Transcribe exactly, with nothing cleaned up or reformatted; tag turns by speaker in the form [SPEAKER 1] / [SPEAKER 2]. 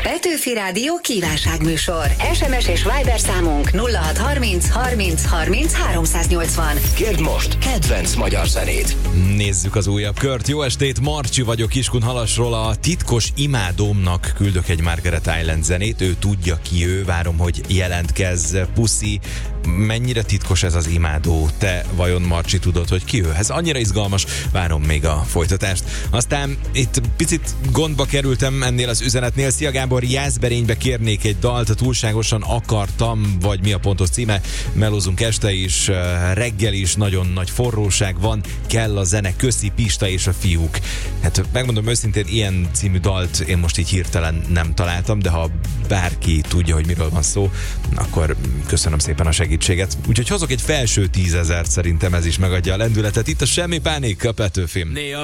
[SPEAKER 1] Petőfi Rádió kívánságműsor. es em es és Viber számunk nulla hat harminc harminc harminc háromszáznyolcvan.
[SPEAKER 2] Kérd most kedvenc magyar zenét.
[SPEAKER 3] Nézzük az újabb kört. Jó estét, Marcsi vagyok Kiskunhalasról. A titkos imádómnak küldök egy Margaret Island zenét. Ő tudja ki ő, várom, hogy jelentkezz. Puszi, mennyire titkos ez az imádó? Te vajon, Marcsi, tudod, hogy ki ő? Ez annyira izgalmas, várom még a folytatást. Aztán itt picit gondba kerültem ennél az üzenetnél. Szia Gábor, Jászberénybe kérnék egy dalt, túlságosan akartam, vagy mi a pontos címe. Melózunk este is, reggel is, nagyon nagy forróság van, kell a zene, köszi Pista és a fiúk. Hát megmondom őszintén, ilyen című dalt én most így hirtelen nem találtam, de ha bárki tudja, hogy miről van szó, akkor köszönöm szépen a segítséget. Úgyhogy hozok egy felső tízezert, szerintem ez is megadja a lendületet. Itt a Semmi Pánik, a Petőfim.